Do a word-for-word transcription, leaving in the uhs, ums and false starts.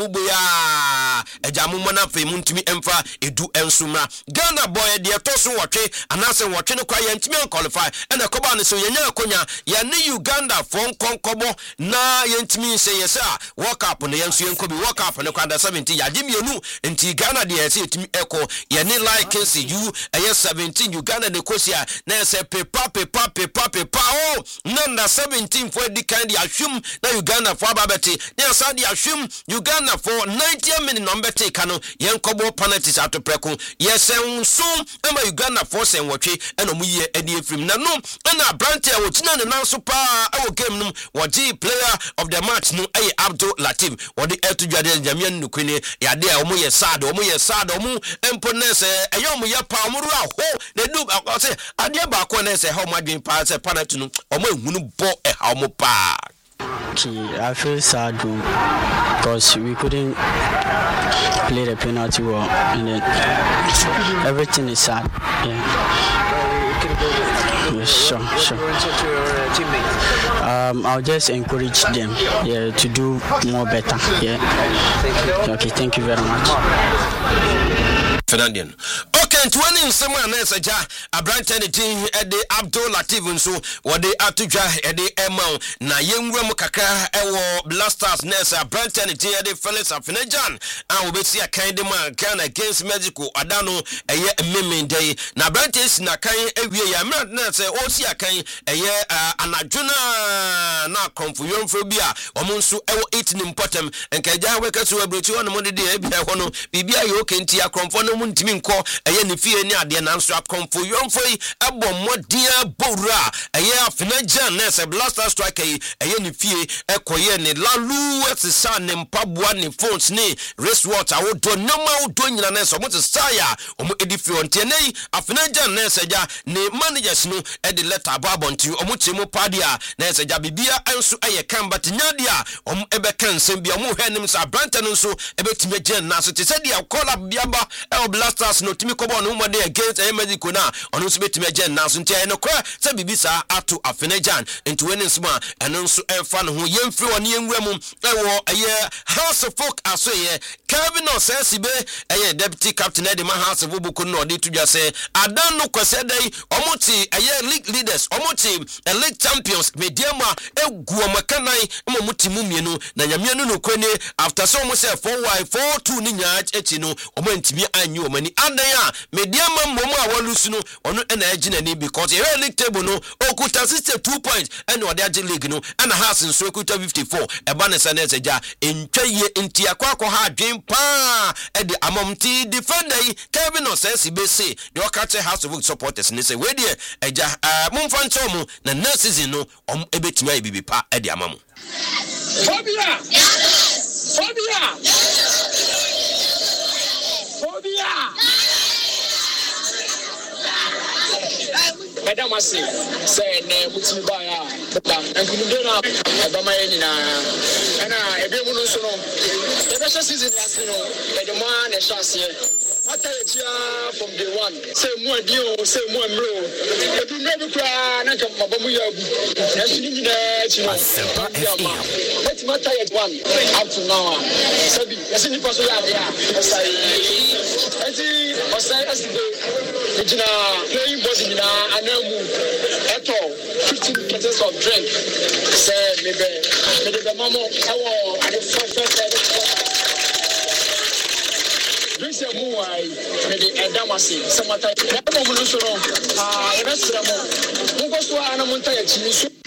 ubuya ejamu mona fe muntimi emfa edu ensumra Ghana boy de toso wotwe anase wotwe no kwa yentimi qualify ena koba ne so yenya akonya ya ne Uganda fon konkobo na yentimi se yesa World Cup ne yenso yenkobi World Cup ne kwanda seventeen ya jimienu nti Ghana de yesi etimi eko ya ne like see you eye seventeen Uganda ne kosia na se pepa pepa pepa pepa oh nanda seventeen for the kind ya hwum na Uganda for ababeti ne sa de ahwum Uganda for ninety minutes number take kanu yenkobo penalties atopreko yes so ema Uganda for sen wotwe ena mu ye eni efrim na no ena brantia wotina ne nanso pa awo game no woji player of the match no ay Abdul Latif wodi etu dwade jamian no kwene yade a omo ye sad omo ye sad omo emponese eyo omo ye pa omo ru aho na du say ade ba ko na say how madwen pa say penalty no omo ehunu bo e ha omo pa. I feel sad because we couldn't play the penalty well, and then everything is sad. Yeah. Yes, sure, sure. Um, I'll just encourage them, yeah, to do more better. Yeah. Okay, thank you very much. Fernandian. Okay, twenty in someone else ja Abrante team e de Abdul Latif nso wo de atudwa e de Emma na yenwura mu kakra e wo Blasters nurse Abrante team e de Felix Afenajan an wo besi akan de ma Ghana against Mexico adano eye mmemme dey na Abrante si na kan ewie ya mra na se o si akan eye anadwuna na konfuyonfo bia omo nso e wo eighteen important enkaja we kaso abrochi wono mo de de bia ho no bibia ye okenti akromfo no mu ntimi nko eye ne fie ni ade na nso akonfo yomfo yi ebo modia bowra eye Afenajan na se Blaster striker yi eye ne fie ekoye ne lalu etisa ne mpaboa ne phones ne wristwatch awodo nyama wodo nyina na se mo tsaya omo edifie onte nei Afenajan na se ja ne managers no e de letter abo abonti omo chemo padia na se ja bibia enso eye kan but nyadia omo ebe kan sem bia omo hwenim sa Abrante no nso ebetime gen na so te se dia call up biaba e Blasters no timi kobo no mo de against e Mexico na ono nso betime gen na so ntia no kwa se bibisa ato Afenajan into winning sma eno nso enfa no ho yemfiri woni enwura mu ewo eye House of Folk asoye Kevin Osesibe eye deputy captain e de ma House of Buku no de tudwa se adan no kwese dai omuti eye league leaders omuti a league champions mediama egu omakanan mo muti mumienu na nyamienu no kwene after so mo say four y four two ni nya echi no omo ntimi anyu omani adan a mediama mmomu a walusu no ono na agina ni because e league table no okuta sixty-two points and ode age league no and House nso okuta fifty-four e ba ne senate ja entwaye enti akwakọ ha adwen pa e de amomti defender Kevin Osesibe say the okache House of supporters ni say we dey eja momfa ntomu na next season no om ebetimi ayi bibi pa e de amamu Fobia Fobia Fobia Madam Asi say na mutimi ba ya ta enkumudo na abama ye nyina ana ebe mu no so no ebe season ya se no e de ma na chance Mata etia from day one say mu adio say mu amro ebi no bi kwa na ka mabamu ya agu na sini nyina chi no let mata yet one up to now sabi yesi ni paso ya dia osai enti osai asibe ejina playing boss nyina anamu eto fifteen percent of drink say maybe maybe the mama awo at the first first This is why maybe Edamasi, Samata, Namu, ah, Resamo, Mugoswa, and Monta,